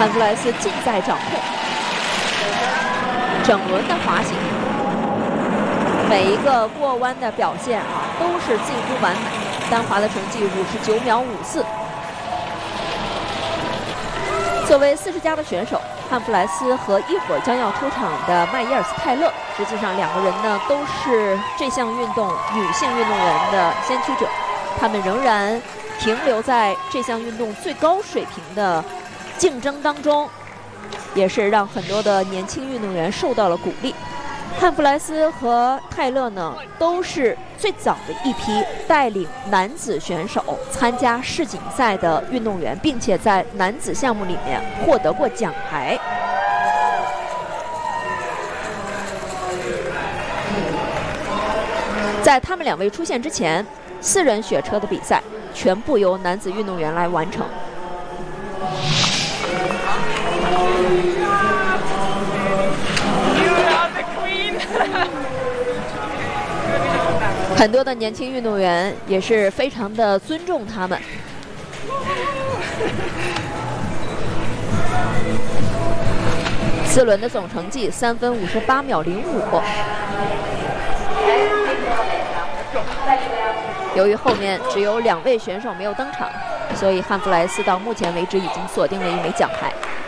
汉弗莱斯尽在掌控，整轮的滑行，每一个过弯的表现都是近乎完美，单滑的成绩59秒54。作为40加的选手，汉弗莱斯和一会儿将要出场的迈耶尔斯泰勒，实际上两个人呢都是这项运动女性运动员的先驱者，他们仍然停留在这项运动最高水平的竞争当中，也是让很多的年轻运动员受到了鼓励。汉弗莱斯和泰勒呢，都是最早的一批带领男子选手参加世锦赛的运动员，并且在男子项目里面获得过奖牌。在他们两位出现之前，4人雪车的比赛全部由男子运动员来完成。很多的年轻运动员也是非常的尊重他们。4轮的总成绩3分58秒05。由于后面只有2位选手没有登场，所以汉弗莱斯到目前为止已经锁定了1枚奖牌。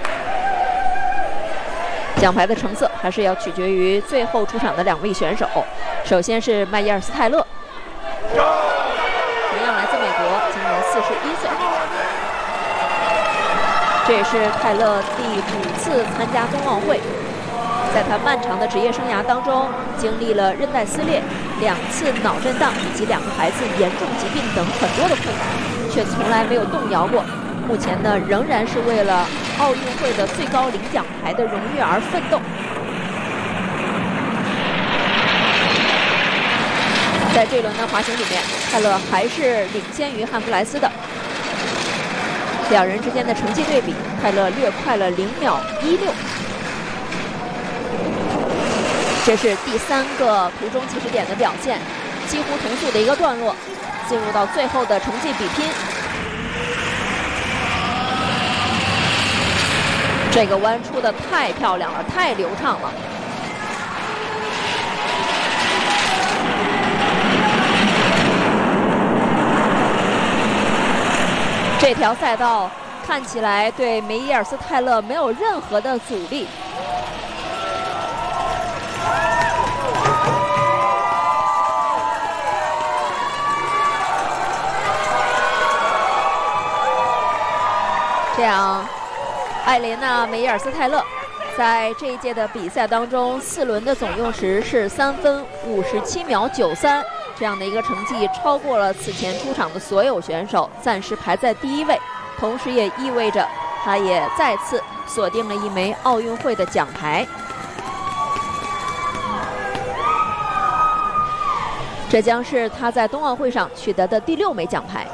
奖牌的成色还是要取决于最后出场的2位选手。首先是迈耶尔斯泰勒，同样来自美国，今年41岁。这也是泰勒第5次参加冬奥会。在他漫长的职业生涯当中，经历了韧带撕裂、2次脑震荡以及2个孩子严重疾病等很多的困难，却从来没有动摇过。目前呢，仍然是为了奥运会的最高领奖牌的荣誉而奋斗。在这轮的滑行里面，泰勒还是领先于汉弗莱斯的。2人之间的成绩对比，泰勒略快了0秒16。这是第3个途中计时点的表现，几乎同速的一个段落，进入到最后的成绩比拼。这个弯出的太漂亮了，太流畅了。这条赛道看起来对梅耶尔斯泰勒没有任何的阻力。这样，艾莲娜·梅耶尔斯泰勒在这一届的比赛当中，4轮的总用时是3分57秒93，这样的一个成绩超过了此前出场的所有选手，暂时排在第1位。同时也意味着他也再次锁定了1枚奥运会的奖牌。这将是他在冬奥会上取得的第6枚奖牌。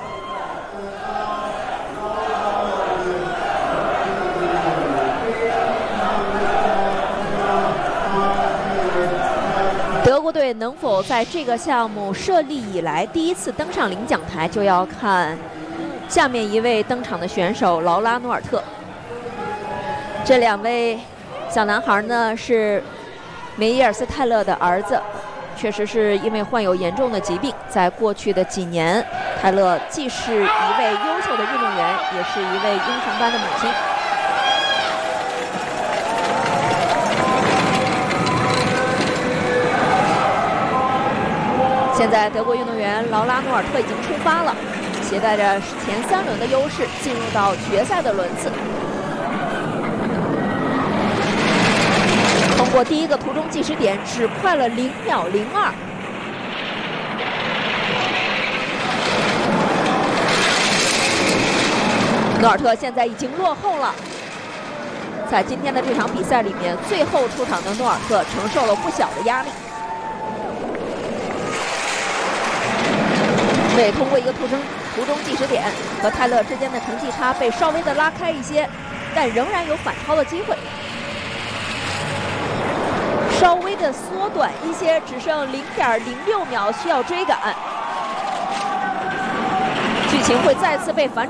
德国队能否在这个项目设立以来第1次登上领奖台，就要看下面一位登场的选手劳拉·诺尔特。这2位小男孩呢是梅耶尔斯泰勒的儿子，确实是因为患有严重的疾病，在过去的几年，泰勒既是一位优秀的运动员，也是一位英雄般的母亲。现在德国运动员劳拉·诺尔特已经出发了，携带着前3轮的优势进入到决赛的轮次。通过第1个途中计时点，只快了0秒02。诺尔特现在已经落后了。在今天的这场比赛里面，最后出场的诺尔特承受了不小的压力。对，通过一个途中计时点和泰勒之间的成绩差被稍微的拉开一些，但仍然有反超的机会。稍微的缩短一些，只剩0.06秒需要追赶。剧情会再次被反